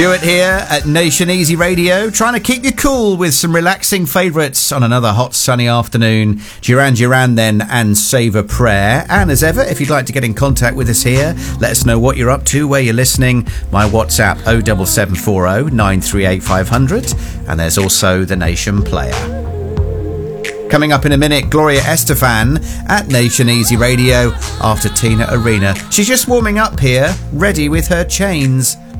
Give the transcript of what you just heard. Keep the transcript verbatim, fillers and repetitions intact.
Stuart here at Nation Easy Radio, trying to keep you cool with some relaxing favourites on another hot sunny afternoon. Duran Duran then and Save a Prayer. And as ever, if you'd like to get in contact with us here, let us know what you're up to, where you're listening. My WhatsApp oh seven seven four oh nine three eight five hundred, and there's also the Nation Player. Coming up in a minute, Gloria Estefan at Nation Easy Radio after Tina Arena. She's just warming up here, ready with her chains.